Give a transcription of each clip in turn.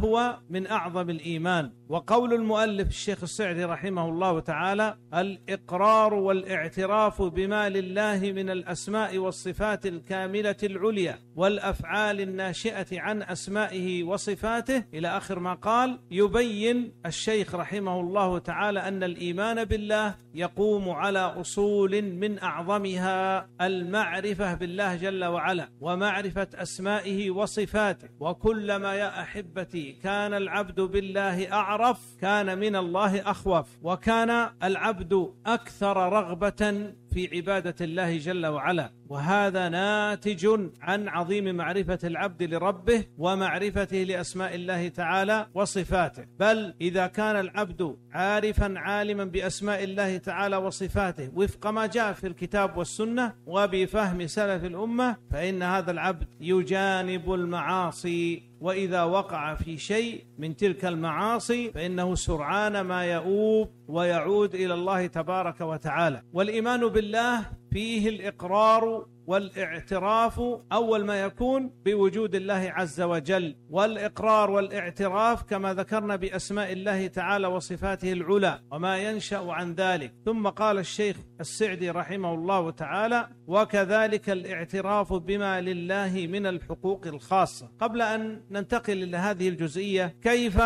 هو من أعظم الإيمان. وقول المؤلف الشيخ السعدي رحمه الله تعالى: الإقرار والاعتراف بما لله من الأسماء والصفات الكاملة العليا والأفعال الناشئة عن أسمائه وصفاته، إلى آخر ما قال. يبين الشيخ رحمه الله تعالى أن الإيمان بالله يقوم على أصول من أعظمها المعرفة بالله جل وعلا ومعرفة أسمائه وصفاته. وكلما يا أحبتي كان العبد بالله أعرف كان من الله أخوف، وكان العبد أكثر رغبة في عبادة الله جل وعلا، وهذا ناتج عن عظيم معرفة العبد لربه ومعرفته لأسماء الله تعالى وصفاته. بل إذا كان العبد عارفا عالما بأسماء الله تعالى وصفاته وفق ما جاء في الكتاب والسنة وبفهم سلف الأمة، فإن هذا العبد يجانب المعاصي، وإذا وقع في شيء من تلك المعاصي فإنه سرعان ما يؤوب ويعود إلى الله تبارك وتعالى. والإيمان بالله فيه الإقرار والاعتراف أول ما يكون بوجود الله عز وجل، والإقرار والاعتراف كما ذكرنا بأسماء الله تعالى وصفاته العلى وما ينشأ عن ذلك. ثم قال الشيخ السعدي رحمه الله تعالى: وكذلك الاعتراف بما لله من الحقوق الخاصة. قبل أن ننتقل إلى هذه الجزئية، كيف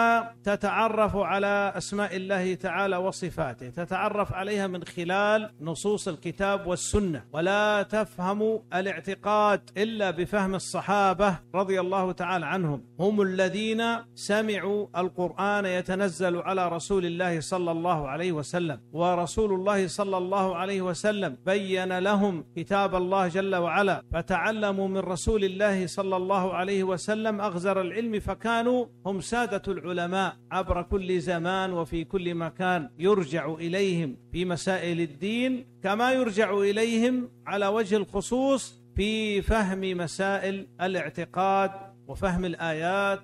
تتعرف على أسماء الله تعالى وصفاته؟ تتعرف عليها من خلال نصوص الكتاب والسنة، ولا تفهم الاعتقاد إلا بفهم الصحابة رضي الله تعالى عنهم، هم الذين سمعوا القرآن يتنزل على رسول الله صلى الله عليه وسلم، ورسول الله صلى الله عليه وسلم بين لهم كتاب الله جل وعلا، فتعلموا من رسول الله صلى الله عليه وسلم أغزر العلم، فكانوا هم سادة العلماء عبر كل زمان وفي كل مكان، يرجع إليهم في مسائل الدين كما يرجع إليهم على وجه الخصوص في فهم مسائل الاعتقاد وفهم الآيات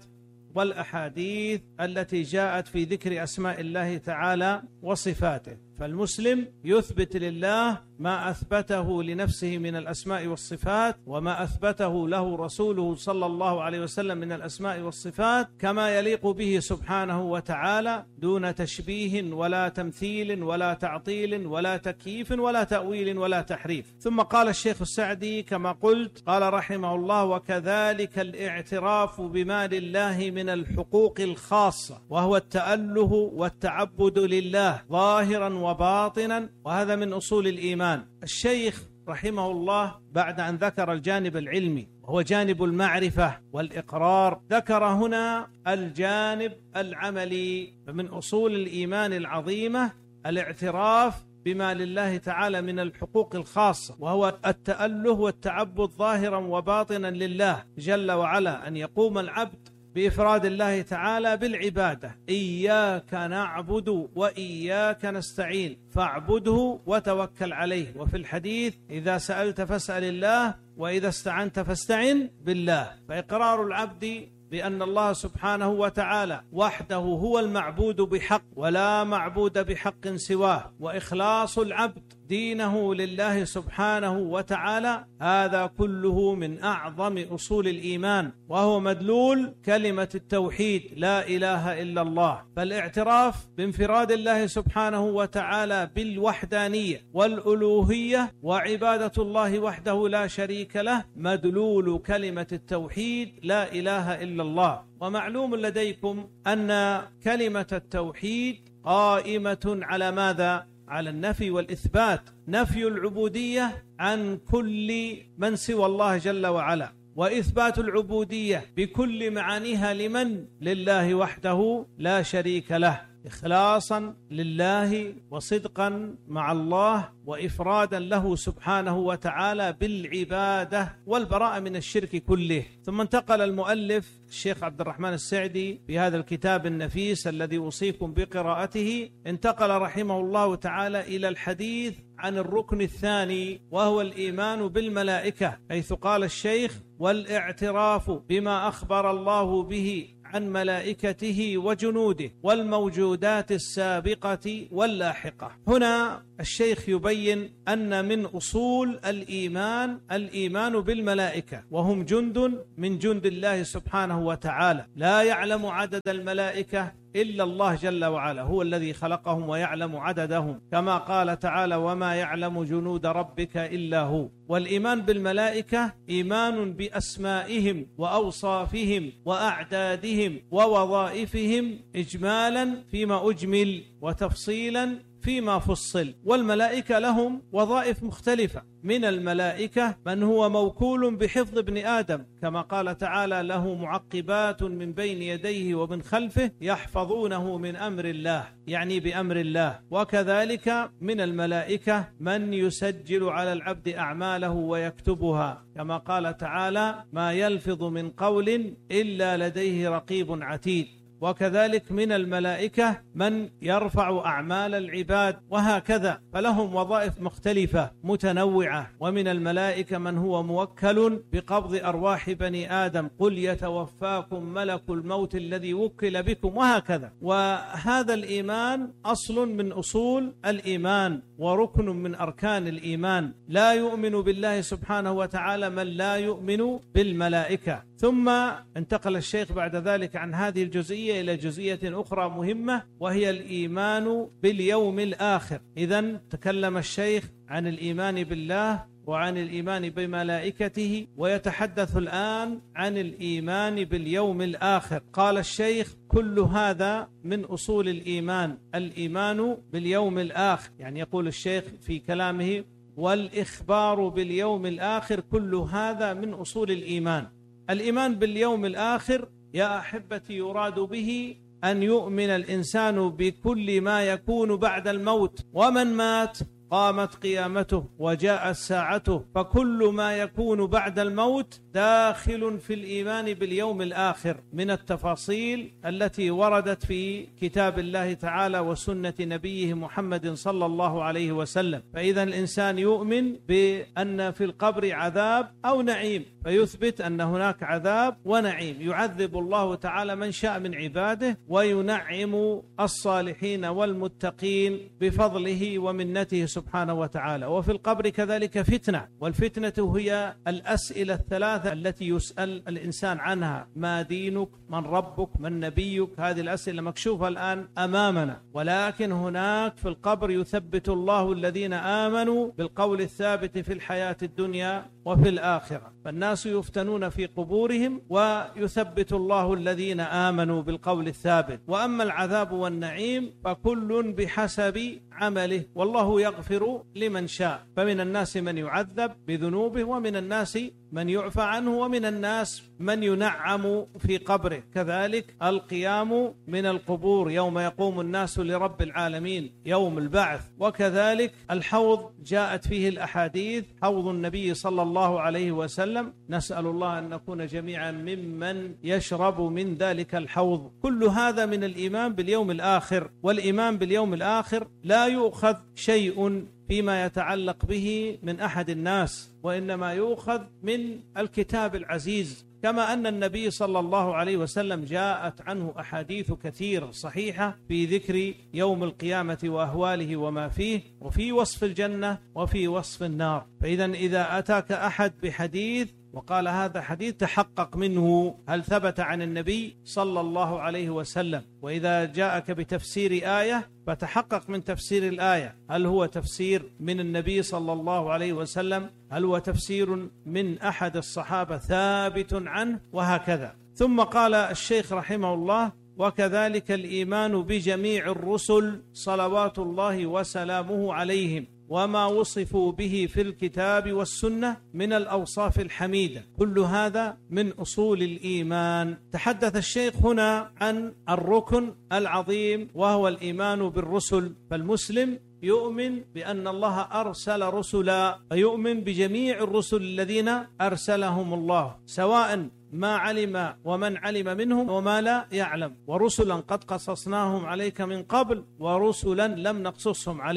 والأحاديث التي جاءت في ذكر أسماء الله تعالى وصفاته. فالمسلم يثبت لله ما أثبته لنفسه من الأسماء والصفات، وما أثبته له رسوله صلى الله عليه وسلم من الأسماء والصفات كما يليق به سبحانه وتعالى، دون تشبيه ولا تمثيل ولا تعطيل ولا تكييف ولا تأويل ولا تحريف. ثم قال الشيخ السعدي كما قلت، قال رحمه الله: وكذلك الاعتراف بما لله من الحقوق الخاصة، وهو التأله والتعبد لله ظاهرا وباطنا، وهذا من أصول الإيمان. الشيخ رحمه الله بعد أن ذكر الجانب العلمي وهو جانب المعرفة والإقرار، ذكر هنا الجانب العملي. فمن أصول الإيمان العظيمة الاعتراف بما لله تعالى من الحقوق الخاصة، وهو التأله والتعبد ظاهرا وباطنا لله جل وعلا، أن يقوم العبد بإفراد الله تعالى بالعبادة. إياك نعبد وإياك نستعين فاعبده وتوكل عليه. وفي الحديث: إذا سألت فاسأل الله وإذا استعنت فاستعن بالله. فإقرار العبد بأن الله سبحانه وتعالى وحده هو المعبود بحق ولا معبود بحق سواه، وإخلاص العبد دينه لله سبحانه وتعالى، هذا كله من أعظم أصول الإيمان، وهو مدلول كلمة التوحيد لا إله إلا الله. فالاعتراف بانفراد الله سبحانه وتعالى بالوحدانية والألوهية وعبادة الله وحده لا شريك له مدلول كلمة التوحيد لا إله إلا الله. ومعلوم لديكم أن كلمة التوحيد قائمة على ماذا؟ على النفي والإثبات، نفي العبودية عن كل من سوى الله جل وعلا، وإثبات العبودية بكل معانيها لمن؟ لله وحده لا شريك له، إخلاصا لله وصدقا مع الله وإفرادا له سبحانه وتعالى بالعبادة والبراءة من الشرك كله. ثم انتقل المؤلف الشيخ عبد الرحمن السعدي في هذا الكتاب النفيس الذي أوصيكم بقراءته، انتقل رحمه الله تعالى إلى الحديث عن الركن الثاني، وهو الإيمان بالملائكة، حيث قال الشيخ: والاعتراف بما أخبر الله به عن ملائكته وجنوده والموجودات السابقة واللاحقة. هنا الشيخ يبين أن من أصول الإيمان بالملائكة، وهم جند من جند الله سبحانه وتعالى، لا يعلم عدد الملائكة إلا الله جل وعلا، هو الذي خلقهم ويعلم عددهم، كما قال تعالى: وما يعلم جنود ربك إلا هو. والإيمان بالملائكة إيمان بأسمائهم وأوصافهم وأعدادهم ووظائفهم إجمالا فيما أجمل وتفصيلا فيما فصل. والملائكة لهم وظائف مختلفة، من الملائكة من هو موكول بحفظ ابن آدم، كما قال تعالى: له معقبات من بين يديه ومن خلفه يحفظونه من أمر الله، يعني بأمر الله. وكذلك من الملائكة من يسجل على العبد أعماله ويكتبها، كما قال تعالى: ما يلفظ من قول إلا لديه رقيب عتيد. وكذلك من الملائكة من يرفع أعمال العباد، وهكذا، فلهم وظائف مختلفة متنوعة. ومن الملائكة من هو موكل بقبض أرواح بني آدم، قل يتوفاكم ملك الموت الذي وكل بكم، وهكذا. وهذا الإيمان أصل من أصول الإيمان وركن من أركان الإيمان. لا يؤمن بالله سبحانه وتعالى من لا يؤمن بالملائكة. ثم انتقل الشيخ بعد ذلك عن هذه الجزئية إلى جزئية أخرى مهمة، وهي الإيمان باليوم الآخر. إذن تكلم الشيخ عن الإيمان بالله وعن الإيمان بملائكته، ويتحدث الآن عن الإيمان باليوم الآخر. قال الشيخ: كل هذا من أصول الإيمان، الإيمان باليوم الآخر. يعني يقول الشيخ في كلامه: والإخبار باليوم الآخر، كل هذا من أصول الإيمان. الإيمان باليوم الآخر يا أحبتي يراد به أن يؤمن الإنسان بكل ما يكون بعد الموت، ومن مات قامت قيامته وجاءت ساعته، فكل ما يكون بعد الموت داخل في الإيمان باليوم الآخر من التفاصيل التي وردت في كتاب الله تعالى وسنة نبيه محمد صلى الله عليه وسلم. فإذا الإنسان يؤمن بأن في القبر عذاب أو نعيم، فيثبت أن هناك عذاب ونعيم، يعذب الله تعالى من شاء من عباده، وينعم الصالحين والمتقين بفضله ومنته سبحانه وتعالى. وفي القبر كذلك فتنة، والفتنة هي الأسئلة الثلاثة التي يسأل الإنسان عنها: ما دينك، من ربك، من نبيك. هذه الأسئلة مكشوفة الآن أمامنا، ولكن هناك في القبر يثبت الله الذين آمنوا بالقول الثابت في الحياة الدنيا وفي الآخرة. فالناس يفتنون في قبورهم ويثبت الله الذين آمنوا بالقول الثابت. وأما العذاب والنعيم فكل بحسب عمله، والله يغفر لمن شاء. فمن الناس من يعذب بذنوبه، ومن الناس من يعفى عنه، ومن الناس من ينعم في قبره. كذلك القيام من القبور يوم يقوم الناس لرب العالمين، يوم البعث. وكذلك الحوض جاءت فيه الأحاديث، حوض النبي صلى الله عليه وسلم، نسأل الله أن نكون جميعا ممن يشرب من ذلك الحوض. كل هذا من الإيمان باليوم الآخر. والإيمان باليوم الآخر لا يؤخذ شيء فيما يتعلق به من أحد الناس، وإنما يؤخذ من الكتاب العزيز. كما أن النبي صلى الله عليه وسلم جاءت عنه أحاديث كثير صحيحة في ذكر يوم القيامة وأهواله وما فيه، وفي وصف الجنة وفي وصف النار. فإذا إذا أتاك أحد بحديث وقال هذا حديث، تحقق منه هل ثبت عن النبي صلى الله عليه وسلم. وإذا جاءك بتفسير آية فتحقق من تفسير الآية، هل هو تفسير من النبي صلى الله عليه وسلم، هل هو تفسير من أحد الصحابة ثابت عنه، وهكذا. ثم قال الشيخ رحمه الله: وكذلك الإيمان بجميع الرسل صلوات الله وسلامه عليهم، وما وصفوا به في الكتاب والسنة من الأوصاف الحميدة، كل هذا من أصول الإيمان. تحدث الشيخ هنا عن الركن العظيم وهو الإيمان بالرسل. فالمسلم يؤمن بأن الله أرسل رسلا، فيؤمن بجميع الرسل الذين أرسلهم الله، سواء ما علم ومن علم منهم وما لا يعلم، ورسلا قد قصصناهم عليك من قبل ورسلا لم نقصصهم عليك.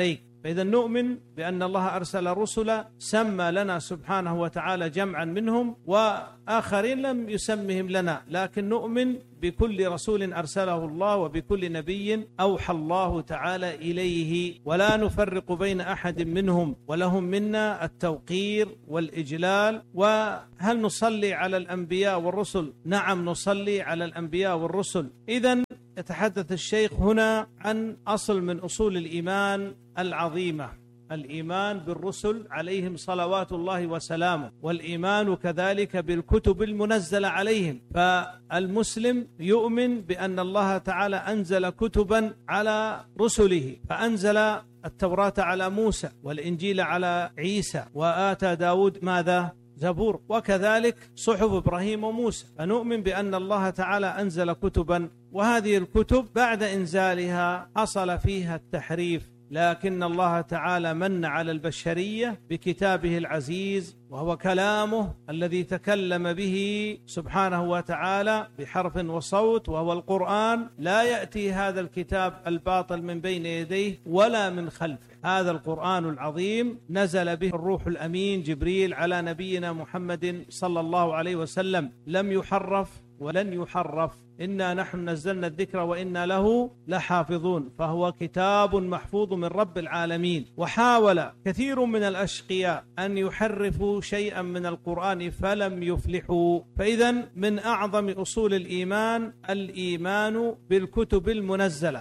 فإذا نؤمن بأن الله أرسل رسلا سمى لنا سبحانه وتعالى جمعا منهم، وآخرين لم يسمهم لنا، لكن نؤمن بكل رسول أرسله الله وبكل نبي أوحى الله تعالى إليه، ولا نفرق بين أحد منهم، ولهم منا التوقير والإجلال. وهل نصلي على الأنبياء والرسل؟ نعم، نصلي على الأنبياء والرسل. إذن يتحدث الشيخ هنا عن أصل من أصول الإيمان العظيمة، الإيمان بالرسل عليهم صلوات الله وسلامه، والإيمان كذلك بالكتب المنزلة عليهم. فالمسلم يؤمن بأن الله تعالى أنزل كتبا على رسله، فأنزل التوراة على موسى، والإنجيل على عيسى، وآتى داود ماذا؟ زبور، وكذلك صحف إبراهيم وموسى. فنؤمن بأن الله تعالى أنزل كتبا، وهذه الكتب بعد إنزالها حصل فيها التحريف، لكن الله تعالى من على البشرية بكتابه العزيز، وهو كلامه الذي تكلم به سبحانه وتعالى بحرف وصوت، وهو القرآن. لا يأتي هذا الكتاب الباطل من بين يديه ولا من خلفه. هذا القرآن العظيم نزل به الروح الأمين جبريل على نبينا محمد صلى الله عليه وسلم، لم يحرف ولن يحرف. إنا نحن نزلنا الذكر وإنا له لحافظون، فهو كتاب محفوظ من رب العالمين. وحاول كثير من الأشقياء أن يحرفوا شيئا من القرآن فلم يفلحوا. فإذا من أعظم أصول الإيمان الإيمان بالكتب المنزلة،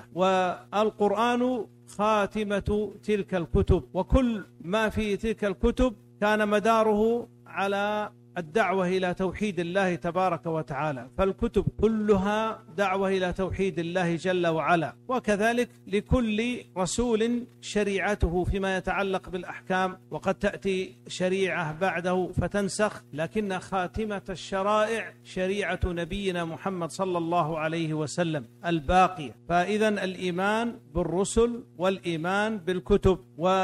والقرآن خاتمة تلك الكتب، وكل ما في تلك الكتب كان مداره على الدعوة إلى توحيد الله تبارك وتعالى. فالكتب كلها دعوة إلى توحيد الله جل وعلا، وكذلك لكل رسول شريعته فيما يتعلق بالأحكام، وقد تأتي شريعة بعده فتنسخ، لكن خاتمة الشرائع شريعة نبينا محمد صلى الله عليه وسلم الباقية. فإذا الإيمان بالرسل والإيمان بالكتب،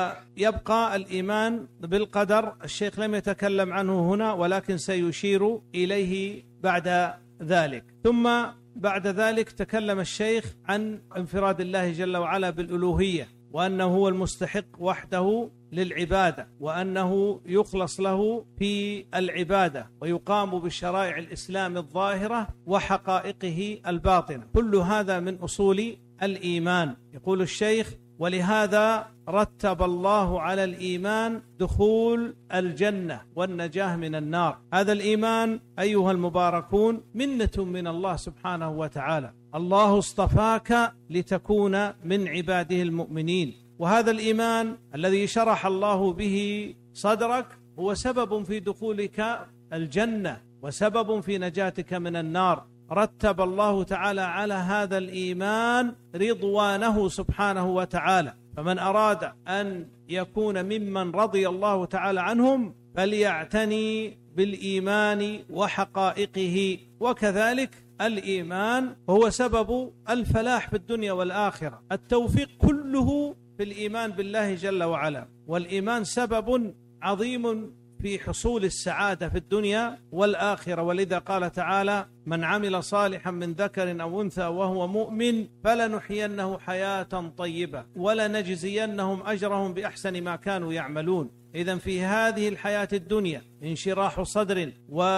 ويبقى الإيمان بالقدر. الشيخ لم يتكلم عنه هنا، ولكن سيشير إليه بعد ذلك. ثم بعد ذلك تكلم الشيخ عن انفراد الله جل وعلا بالألوهية، وأنه هو المستحق وحده للعبادة، وأنه يخلص له في العبادة، ويقام بشرائع الإسلام الظاهرة وحقائقه الباطنة. كل هذا من أصول الإيمان. يقول الشيخ: ولهذا رتب الله على الإيمان دخول الجنة والنجاة من النار. هذا الإيمان أيها المباركون منة من الله سبحانه وتعالى. الله اصطفاك لتكون من عباده المؤمنين، وهذا الإيمان الذي شرح الله به صدرك هو سبب في دخولك الجنة وسبب في نجاتك من النار. رتب الله تعالى على هذا الإيمان رضوانه سبحانه وتعالى، فمن أراد أن يكون ممن رضي الله تعالى عنهم فليعتني بالإيمان وحقائقه. وكذلك الإيمان هو سبب الفلاح في الدنيا والآخرة. التوفيق كله في الإيمان بالله جل وعلا، والإيمان سبب عظيم في حصول السعادة في الدنيا والآخرة. ولذا قال تعالى: من عمل صالحا من ذكر أو أنثى وهو مؤمن فلنحيينه حياة طيبة ولنجزينهم أجرهم بأحسن ما كانوا يعملون. إذن في هذه الحياة الدنيا انشراح صدر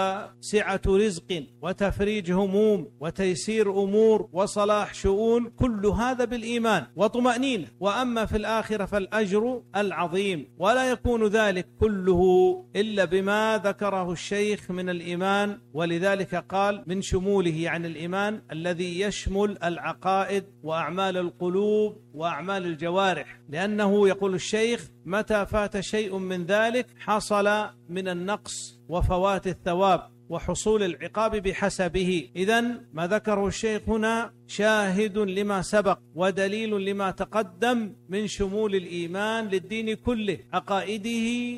وسعة رزق وتفريج هموم وتيسير أمور وصلاح شؤون، كل هذا بالإيمان وطمأنينة. وأما في الآخرة فالأجر العظيم، ولا يكون ذلك كله إلا بما ذكره الشيخ من الإيمان. ولذلك قال من شموله عن الإيمان الذي يشمل العقائد وأعمال القلوب وأعمال الجوارح، لأنه يقول الشيخ: متى فات شيء من ذلك حصل من النقص وفوات الثواب وحصول العقاب بحسبه. إذن ما ذكره الشيخ هنا شاهد لما سبق ودليل لما تقدم من شمول الإيمان للدين كله، عقائده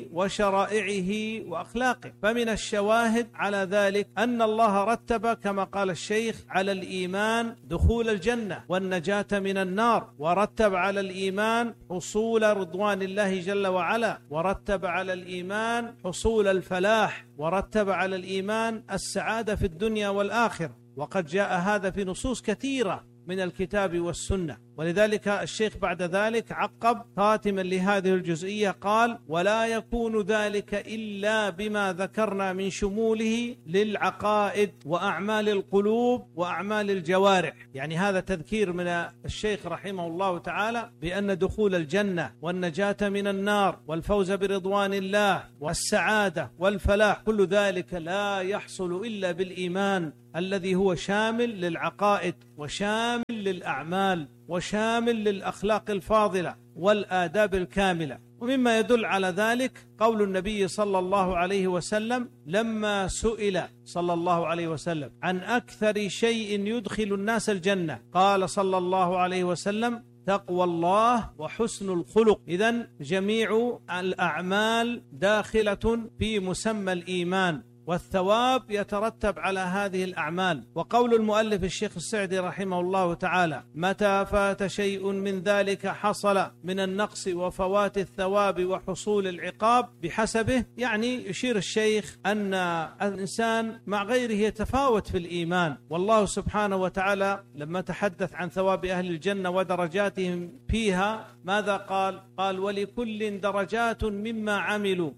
وشرائعه وأخلاقه. فمن الشواهد على ذلك أن الله رتب كما قال الشيخ على الإيمان دخول الجنة والنجاة من النار، ورتب على الإيمان حصول رضوان الله جل وعلا، ورتب على الإيمان حصول الفلاح، ورتب على الإيمان السعادة في الدنيا والآخرة. وقد جاء هذا في نصوص كثيرة من الكتاب والسنة. ولذلك الشيخ بعد ذلك عقب خاتما لهذه الجزئية قال: ولا يكون ذلك إلا بما ذكرنا من شموله للعقائد وأعمال القلوب وأعمال الجوارح. يعني هذا تذكير من الشيخ رحمه الله تعالى بأن دخول الجنة والنجاة من النار والفوز برضوان الله والسعادة والفلاح كل ذلك لا يحصل إلا بالإيمان الذي هو شامل للعقائد وشامل للأعمال وشامل للأخلاق الفاضلة والآداب الكاملة. ومما يدل على ذلك قول النبي صلى الله عليه وسلم لما سئل صلى الله عليه وسلم عن أكثر شيء يدخل الناس الجنة قال صلى الله عليه وسلم: تقوى الله وحسن الخلق. إذن جميع الأعمال داخلة في مسمى الإيمان، والثواب يترتب على هذه الأعمال. وقول المؤلف الشيخ السعدي رحمه الله تعالى: متى فات شيء من ذلك حصل من النقص وفوات الثواب وحصول العقاب بحسبه. يعني يشير الشيخ أن الإنسان مع غيره يتفاوت في الإيمان، والله سبحانه وتعالى لما تحدث عن ثواب أهل الجنة ودرجاتهم فيها ماذا قال؟ قال: ولكل درجات مما عملوا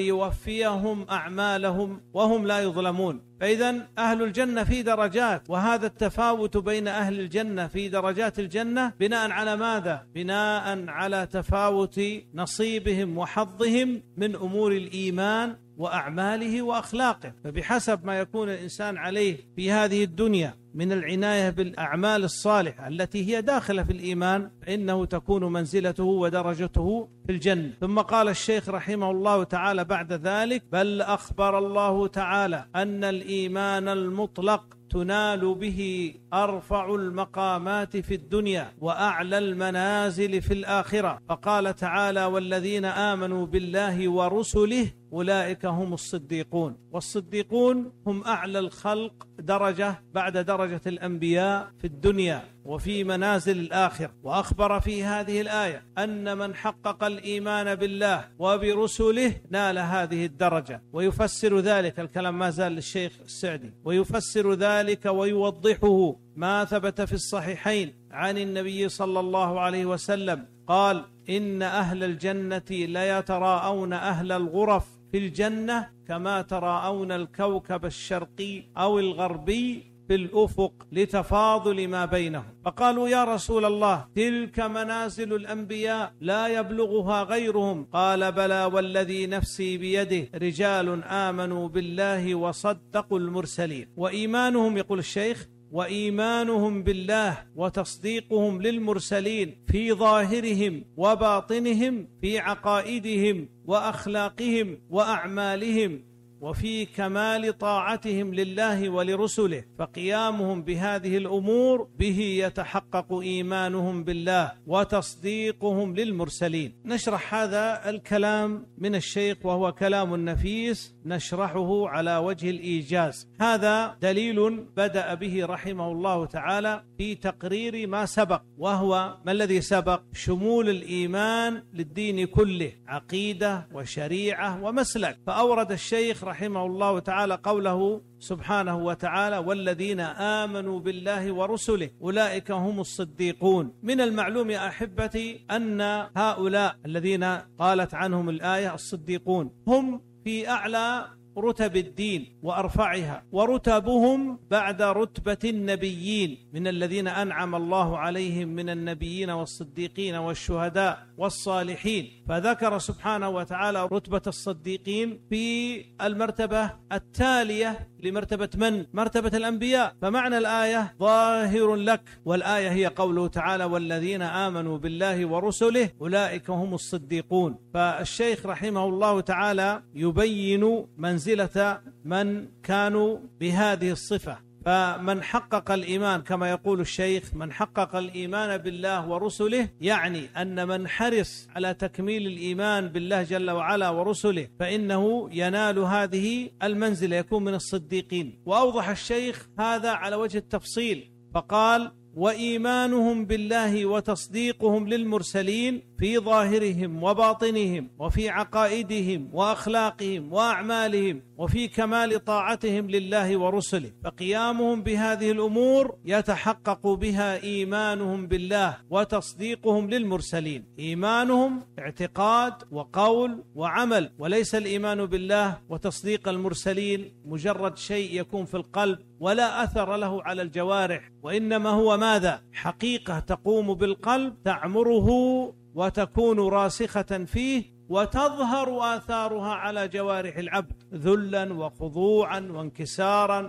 وليوفيهم أعمالهم وهم لا يظلمون. فإذا أهل الجنة في درجات، وهذا التفاوت بين أهل الجنة في درجات الجنة بناء على ماذا؟ بناء على تفاوت نصيبهم وحظهم من أمور الإيمان وأعماله وأخلاقه. فبحسب ما يكون الإنسان عليه في هذه الدنيا من العناية بالأعمال الصالحة التي هي داخلة في الإيمان فإنه تكون منزلته ودرجته في الجنة. ثم قال الشيخ رحمه الله تعالى بعد ذلك: بل أخبر الله تعالى أن الإيمان المطلق تنال به أرفع المقامات في الدنيا وأعلى المنازل في الآخرة. فقال تعالى: والذين آمنوا بالله ورسله أولئك هم الصديقون. والصديقون هم أعلى الخلق درجة بعد درجة الأنبياء في الدنيا وفي منازل الآخرة. وأخبر في هذه الآية أن من حقق الإيمان بالله وبرسله نال هذه الدرجة. ويفسر ذلك الكلام ما زال للشيخ السعدي، ويفسر ذلك ويوضحه ما ثبت في الصحيحين عن النبي صلى الله عليه وسلم قال: إن أهل الجنة ليتراءون أهل الغرف في الجنة كما تراءون الكوكب الشرقي أو الغربي في الأفق لتفاضل ما بينهم. فقالوا: يا رسول الله، تلك منازل الأنبياء لا يبلغها غيرهم. قال: بلى والذي نفسي بيده رجال آمنوا بالله وصدقوا المرسلين. وإيمانهم، يقول الشيخ، وإيمانهم بالله وتصديقهم للمرسلين في ظاهرهم وباطنهم في عقائدهم وأخلاقهم وأعمالهم وفي كمال طاعتهم لله ولرسله. فقيامهم بهذه الأمور به يتحقق إيمانهم بالله وتصديقهم للمرسلين. نشرح هذا الكلام من الشيخ وهو كلام نفيس نشرحه على وجه الإيجاز. هذا دليل بدأ به رحمه الله تعالى في تقرير ما سبق، وهو ما الذي سبق؟ شمول الإيمان للدين كله، عقيدة وشريعة ومسلك. فأورد الشيخ رحمه الله تعالى قوله سبحانه وتعالى: والذين آمنوا بالله ورسله أولئك هم الصديقون. من المعلوم يا أحبتي أن هؤلاء الذين قالت عنهم الآية الصديقون هم في أعلى رتب الدين وأرفعها، ورتبهم بعد رتبة النبيين من الذين أنعم الله عليهم من النبيين والصديقين والشهداء والصالحين. فذكر سبحانه وتعالى رتبة الصديقين في المرتبة التالية لمرتبة من؟ مرتبة الأنبياء. فمعنى الآية ظاهر لك، والآية هي قوله تعالى: والذين آمنوا بالله ورسله أولئك هم الصديقون. فالشيخ رحمه الله تعالى يبين منزلة من كانوا بهذه الصفة. فمن حقق الإيمان كما يقول الشيخ، من حقق الإيمان بالله ورسله، يعني أن من حرص على تكميل الإيمان بالله جل وعلا ورسله فإنه ينال هذه المنزلة، يكون من الصديقين. وأوضح الشيخ هذا على وجه التفصيل فقال: وإيمانهم بالله وتصديقهم للمرسلين في ظاهرهم وباطنهم وفي عقائدهم وأخلاقهم وأعمالهم وفي كمال طاعتهم لله ورسله، فقيامهم بهذه الأمور يتحقق بها إيمانهم بالله وتصديقهم للمرسلين. إيمانهم اعتقاد وقول وعمل، وليس الإيمان بالله وتصديق المرسلين مجرد شيء يكون في القلب ولا أثر له على الجوارح، وإنما هو ماذا؟ حقيقة تقوم بالقلب تعمره وتكون راسخة فيه وتظهر آثارها على جوارح العبد ذلا وخضوعا وانكسارا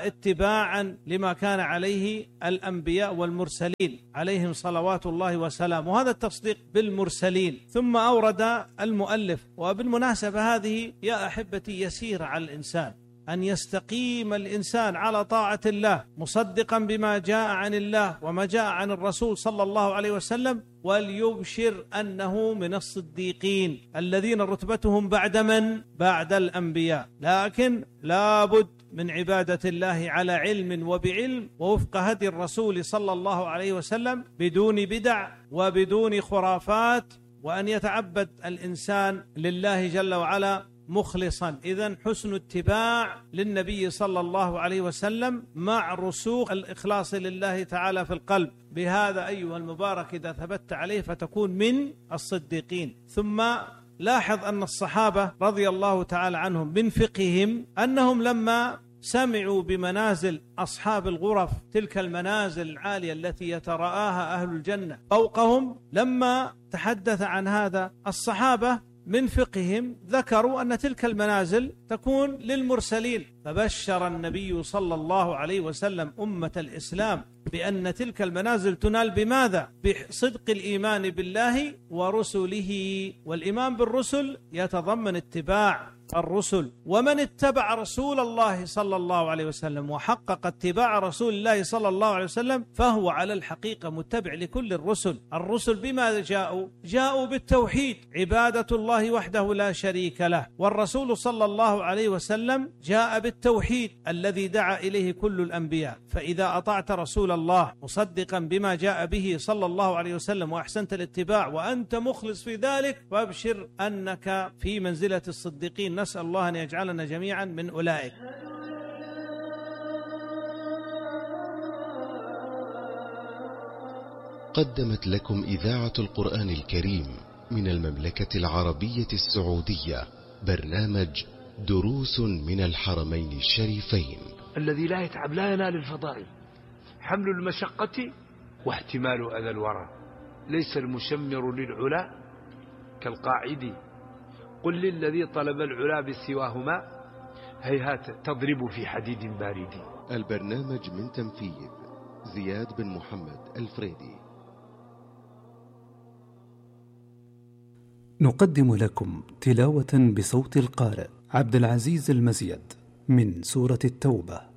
واتباعا لما كان عليه الأنبياء والمرسلين عليهم صلوات الله وسلامه، وهذا التصديق بالمرسلين. ثم أورد المؤلف، وبالمناسبة هذه يا أحبتي يسير على الإنسان أن يستقيم الإنسان على طاعة الله مصدقا بما جاء عن الله وما جاء عن الرسول صلى الله عليه وسلم، وليبشر أنه من الصديقين الذين رتبتهم بعد من؟ بعد الأنبياء. لكن لابد من عبادة الله على علم وبعلم ووفق هدي الرسول صلى الله عليه وسلم بدون بدع وبدون خرافات، وأن يتعبد الإنسان لله جل وعلا مخلصا. إذن حسن اتباع للنبي صلى الله عليه وسلم مع رسوخ الإخلاص لله تعالى في القلب. بهذا أيها المبارك إذا ثبت عليه فتكون من الصديقين. ثم لاحظ أن الصحابة رضي الله تعالى عنهم من فقههم أنهم لما سمعوا بمنازل أصحاب الغرف، تلك المنازل العالية التي يتراءاها أهل الجنة فوقهم، لما تحدث عن هذا الصحابة من فقههم ذكروا أن تلك المنازل تكون للمرسلين، فبشر النبي صلى الله عليه وسلم أمة الإسلام بأن تلك المنازل تنال بماذا؟ بصدق الإيمان بالله ورسله. والإيمان بالرسل يتضمن اتباع الرسل، ومن اتبع رسول الله صلى الله عليه وسلم وحقق اتباع رسول الله صلى الله عليه وسلم فهو على الحقيقة متبع لكل الرسل. الرسل بماذا جاءوا؟ جاءوا بالتوحيد، عبادة الله وحده لا شريك له، والرسول صلى الله عليه وسلم جاء بالتوحيد الذي دعا إليه كل الأنبياء. فإذا أطعت رسول الله مصدقا بما جاء به صلى الله عليه وسلم وأحسنت الاتباع وأنت مخلص في ذلك، فابشر أنك في منزلة الصديقين. نسأل الله أن يجعلنا جميعا من أولئك. قدمت لكم إذاعة القرآن الكريم من المملكة العربية السعودية برنامج دروس من الحرمين الشريفين. الذي لا يتعب لا ينال الفضائل، حمل المشقة واحتمال أذى الورى، ليس المشمر للعلا كالقاعد، قل للذي طلب العلا بسواهما هيهات تضرب في حديد بارد. البرنامج من تنفيذ زياد بن محمد الفريدي. نقدم لكم تلاوة بصوت القارئ عبد العزيز المزيد من سورة التوبة.